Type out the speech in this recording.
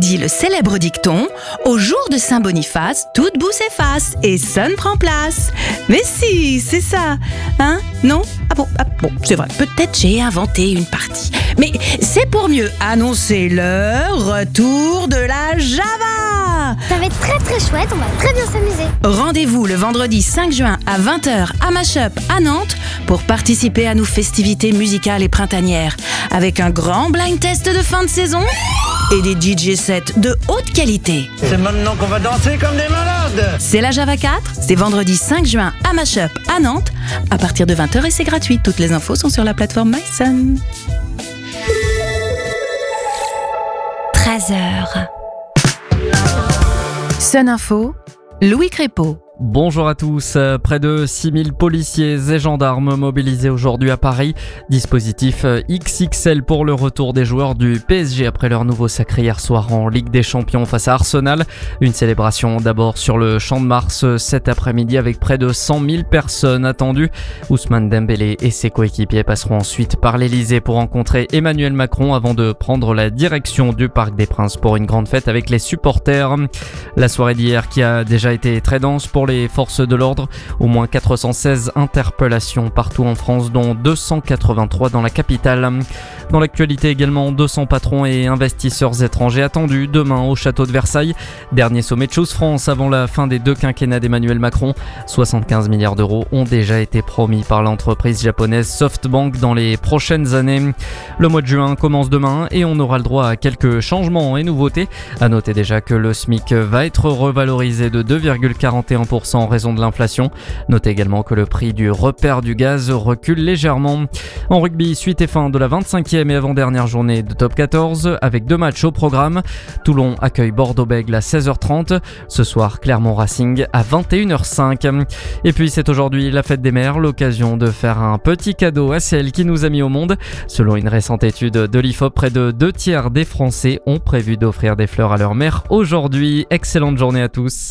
dit le célèbre dicton « Au jour de Saint-Boniface, toute boue s'efface et sonne prend place ». Mais si, c'est ça. Hein? Non? Ah bon, c'est vrai, peut-être j'ai inventé une partie. Mais c'est pour mieux annoncer le retour de la Java. Ça va être très très chouette, on va très bien s'amuser. Rendez-vous le vendredi 5 juin à 20h à Mashup à Nantes pour participer à nos festivités musicales et printanières avec un grand blind test de fin de saison et des DJ sets de haute qualité. C'est maintenant qu'on va danser comme des malades. C'est la Java 4, c'est vendredi 5 juin à Mashup à Nantes à partir de 20h et c'est gratuit. Toutes les infos sont sur la plateforme MySun. 13h. Sun Info, Louis Crépeau. Bonjour à tous. Près de 6000 policiers et gendarmes mobilisés aujourd'hui à Paris. Dispositif XXL pour le retour des joueurs du PSG après leur nouveau sacré hier soir en Ligue des Champions face à Arsenal. Une célébration d'abord sur le Champ de Mars cet après-midi avec près de 100 000 personnes attendues. Ousmane Dembélé et ses coéquipiers passeront ensuite par l'Elysée pour rencontrer Emmanuel Macron avant de prendre la direction du Parc des Princes pour une grande fête avec les supporters. La soirée d'hier qui a déjà été très dense pour les forces de l'ordre, au moins 416 interpellations partout en France, dont 283 dans la capitale. Dans l'actualité également, 200 patrons et investisseurs étrangers attendus demain au château de Versailles. Dernier sommet de Choose France avant la fin des 2 quinquennats d'Emmanuel Macron. 75 milliards d'euros ont déjà été promis par l'entreprise japonaise SoftBank dans les prochaines années. Le mois de juin commence demain et on aura le droit à quelques changements et nouveautés. À noter déjà que le SMIC va être revalorisé de 2,41% en raison de l'inflation. Notez également que le prix du repère du gaz recule légèrement. En rugby, suite et fin de la 25e et avant-dernière journée de Top 14 avec 2 matchs au programme. Toulon accueille Bordeaux-Bègles à 16h30. Ce soir, Clermont Racing à 21h05. Et puis c'est aujourd'hui la fête des mères, l'occasion de faire un petit cadeau à celle qui nous a mis au monde. Selon une récente étude de l'IFOP, près de 2 tiers des Français ont prévu d'offrir des fleurs à leur mère aujourd'hui. Excellente journée à tous.